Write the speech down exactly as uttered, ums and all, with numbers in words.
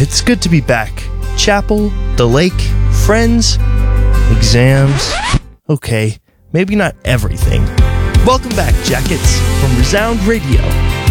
it's good to be back. Chapel, the lake, friends, exams. Okay, maybe not everything. Welcome back, Jackets, from Resound Radio.